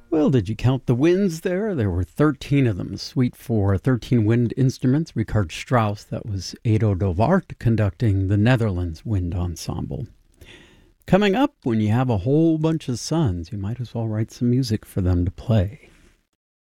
Well, did you count the winds there? There were 13 of them. Suite for 13 wind instruments. Richard Strauss, that was Edo de Waart conducting the Netherlands Wind Ensemble. Coming up, when you have a whole bunch of sons, you might as well write some music for them to play.